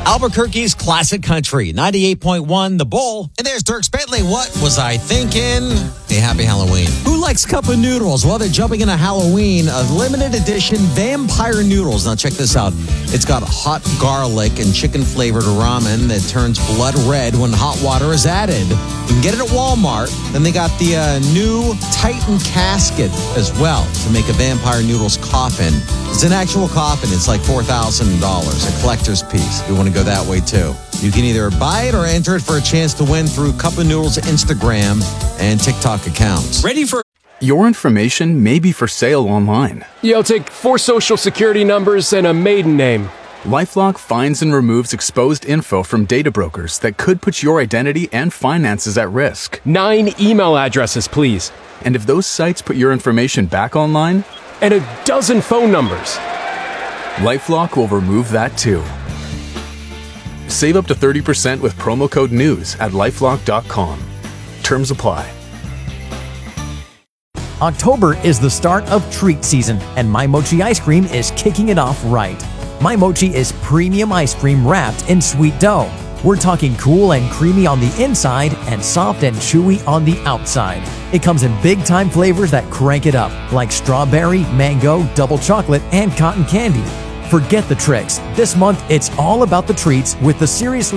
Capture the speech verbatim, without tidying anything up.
Albuquerque's classic country, ninety-eight point one The Bull. And there's Dirks Bentley. What was I thinking? Hey, happy Halloween. Who likes cup of noodles? Well, they're jumping into Halloween, a limited edition vampire noodles. Now, check this out. It's got hot garlic and chicken-flavored ramen that turns blood red when hot water is added. You can get it at Walmart. Then they got the uh, new Titan casket as well to make a vampire noodles coffin. It's an actual coffin. It's like four thousand dollars, a collector's piece. You want to go that way, too. You can either buy it or enter it for a chance to win through Cup of Noodles Instagram and TikTok accounts. Ready for... Your information may be for sale online. Yeah, I'll take four social security numbers and a maiden name. LifeLock finds and removes exposed info from data brokers that could put your identity and finances at risk. Nine email addresses, please. And if those sites put your information back online... And a dozen phone numbers. LifeLock will remove that too. Save up to thirty percent with promo code NEWS at lifelock dot com. Terms apply. October is the start of treat season, and My Mochi ice cream is kicking it off right. My Mochi is premium ice cream wrapped in sweet dough. We're talking cool and creamy on the inside and soft and chewy on the outside. It comes in big-time flavors that crank it up, like strawberry, mango, double chocolate, and cotton candy. Forget the tricks. This month, it's all about the treats with the seriously